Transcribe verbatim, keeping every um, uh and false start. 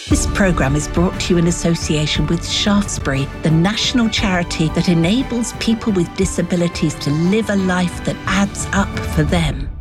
This programme is brought to you in association with Shaftesbury, the national charity that enables people with disabilities to live a life that adds up for them.